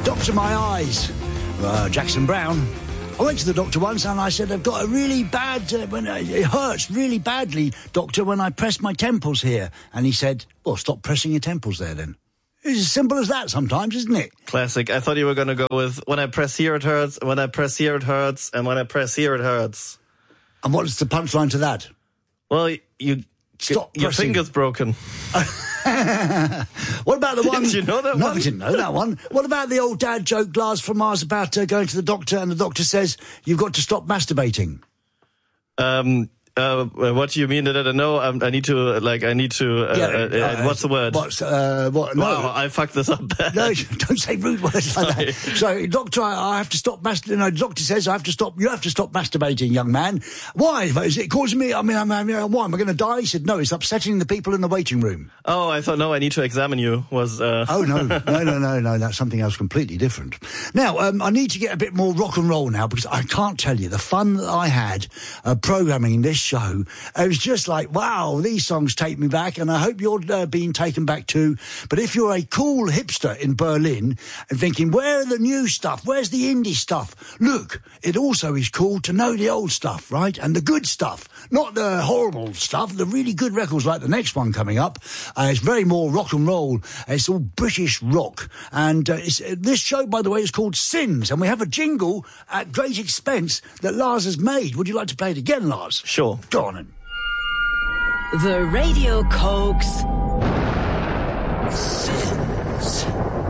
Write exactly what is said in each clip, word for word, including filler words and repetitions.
Doctor My Eyes, uh, Jackson Browne. I went to the doctor once and I said, I've got a really bad, uh, when I, it hurts really badly, doctor, when I press my temples here. And he said, well, stop pressing your temples there then. It's as simple as that sometimes, isn't it? Classic. I thought you were going to go with, when I press here it hurts, when I press here it hurts, and when I press here it hurts. And what is the punchline to that? Well, you... Stop Your pressing. finger's broken. What about the one... Did you know that no, one? I didn't know that one. What about the old dad joke, Lars from Mars, about uh, going to the doctor and the doctor says, you've got to stop masturbating? Um... Uh, what do you mean? I don't know. I, I need to, like, I need to, uh, Yeah, uh, uh, what's the word? What's, uh, what, no. Wow, I fucked this up bad. No, don't say rude words like that. So, doctor, I, I have to stop masturbating. No, the doctor says I have to stop, you have to stop masturbating, young man. Why? Is it causing me, I mean, I'm, I'm, why, am I going to die? He said, no, it's upsetting the people in the waiting room. Oh, I thought, no, I need to examine you, was, uh... Oh, no, no, no, no, no, that's something else completely different. Now, um, I need to get a bit more rock and roll now, because I can't tell you the fun that I had, uh, programming this show. Uh, It was just like, wow, these songs take me back, and I hope you're uh, being taken back too. But if you're a cool hipster in Berlin and thinking, where are the new stuff? Where's the indie stuff? Look, it also is cool to know the old stuff, right? And the good stuff, not the horrible stuff, the really good records like the next one coming up. Uh, it's very more rock and roll. It's all British rock. And uh, it's, uh, this show, by the way, is called Sins, and we have a jingle at great expense that Lars has made. Would you like to play it again, Lars? Sure. Go on then. The Radio Cokes Sins.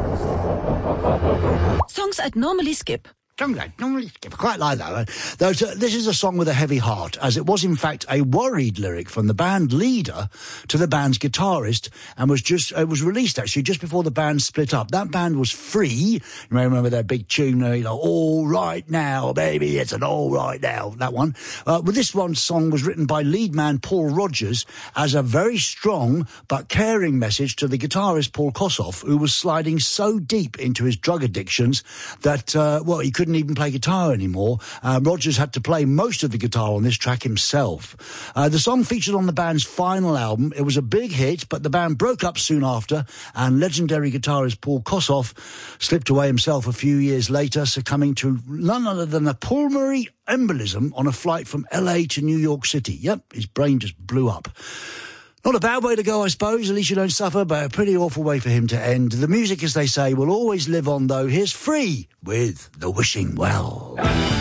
Songs I'd normally skip. I quite like that. Though, this is a song with a heavy heart, as it was in fact a worried lyric from the band leader to the band's guitarist, and was just it was released actually just before the band split up. That band was Free. You may remember their big tune, you know, all right now, baby, it's an all right now. That one. Uh, well, this one song was written by lead man Paul Rodgers as a very strong but caring message to the guitarist Paul Kossoff, who was sliding so deep into his drug addictions that uh, well, he couldn't even play guitar anymore. Uh, Rodgers had to play most of the guitar on this track himself. Uh, the song featured on the band's final album. It was a big hit, but the band broke up soon after, and legendary guitarist Paul Kossoff slipped away himself a few years later, succumbing to none other than a pulmonary embolism on a flight from L A to New York City. Yep, his brain just blew up. Not a bad way to go, I suppose. At least you don't suffer, but a pretty awful way for him to end. The music, as they say, will always live on, though. Here's Free with The Wishing Well.